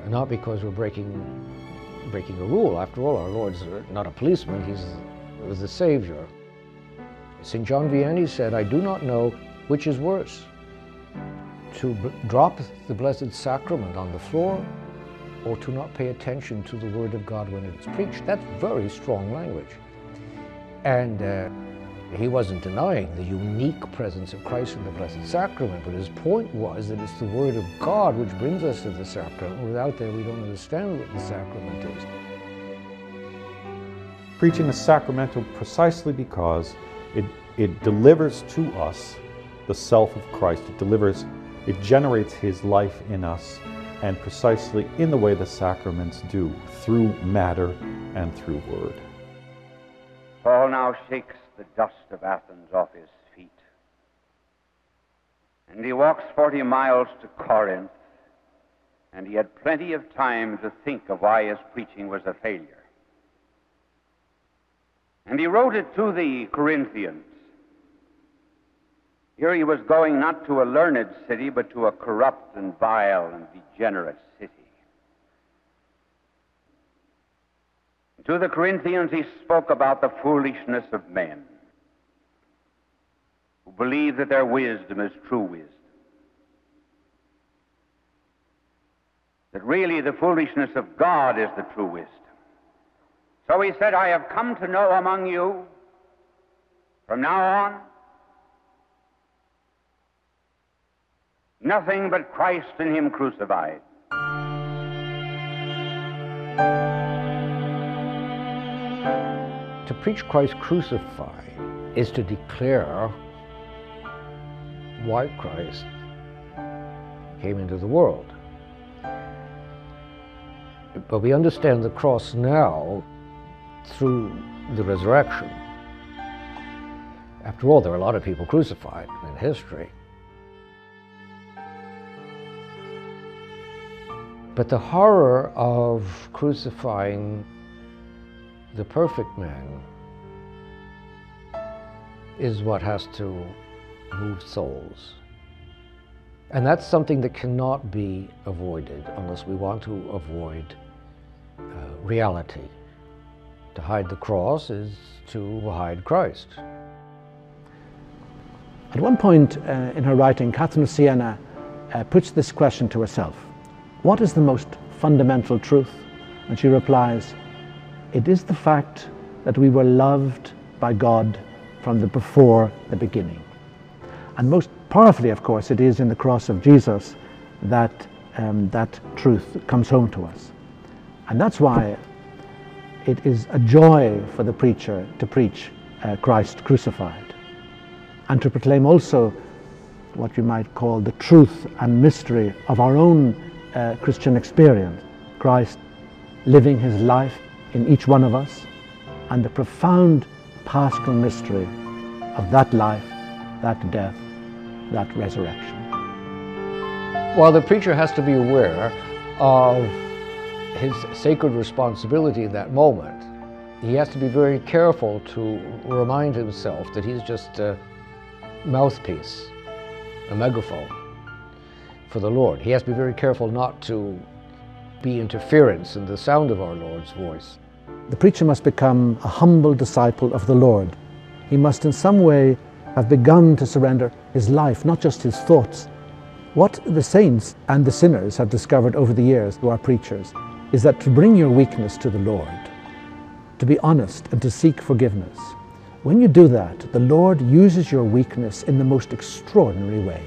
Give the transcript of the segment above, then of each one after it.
not because we're breaking a rule. After all, our Lord's not a policeman, he was the Savior. St. John Vianney said, "I do not know which is worse, to drop the Blessed Sacrament on the floor or to not pay attention to the Word of God when it's preached." That's very strong language. And he wasn't denying the unique presence of Christ in the Blessed Sacrament, but his point was that it's the Word of God which brings us to the sacrament. Without that, we don't understand what the sacrament is. Preaching is sacramental precisely because it delivers to us the self of Christ. It generates his life in us, and precisely in the way the sacraments do, through matter and through word. Paul now shakes the dust of Athens off his feet, and he walks 40 miles to Corinth, and he had plenty of time to think of why his preaching was a failure. And he wrote it to the Corinthians. Here he was going not to a learned city, but to a corrupt and vile and degenerate city. To the Corinthians he spoke about the foolishness of men, who believe that their wisdom is true wisdom. That really the foolishness of God is the true wisdom. So he said, "I have come to know among you, from now on, nothing but Christ and him crucified." To preach Christ crucified is to declare why Christ came into the world. But we understand the cross now through the resurrection. After all, there are a lot of people crucified in history. But the horror of crucifying the perfect man is what has to move souls. And that's something that cannot be avoided unless we want to avoid reality. To hide the cross is to hide Christ. At one point in her writing, Catherine of Siena puts this question to herself: what is the most fundamental truth? And she replies, "It is the fact that we were loved by God from before the beginning." And most powerfully, of course, it is in the cross of Jesus that that truth comes home to us. And that's why it is a joy for the preacher to preach Christ crucified, and to proclaim also what you might call the truth and mystery of our own Christian experience. Christ living his life in each one of us, and the profound paschal mystery of that life, that death, that resurrection. While the preacher has to be aware of his sacred responsibility in that moment, he has to be very careful to remind himself that he's just a mouthpiece, a megaphone for the Lord. He has to be very careful not to be interference in the sound of our Lord's voice. The preacher must become a humble disciple of the Lord. He must in some way have begun to surrender his life, not just his thoughts. What the saints and the sinners have discovered over the years who are preachers is that to bring your weakness to the Lord, to be honest and to seek forgiveness, when you do that, the Lord uses your weakness in the most extraordinary way.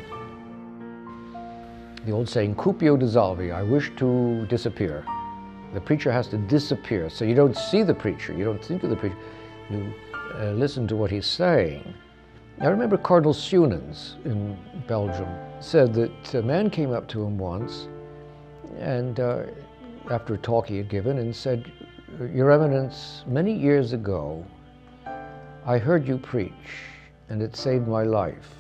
The old saying, cupio dissolvi, I wish to disappear. The preacher has to disappear, so you don't see the preacher, you don't think of the preacher, you listen to what he's saying. I remember Cardinal Sunens in Belgium said that a man came up to him once, and after a talk he had given, and said, "Your Eminence, many years ago, I heard you preach, and it saved my life."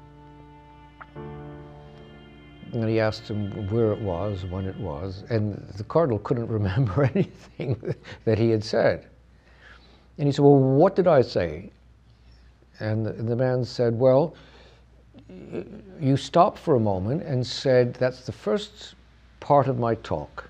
And he asked him where it was, when it was, and the Cardinal couldn't remember anything that he had said. And he said, "Well, what did I say?" And the man said, "Well, you stopped for a moment and said, that's the first part of my talk.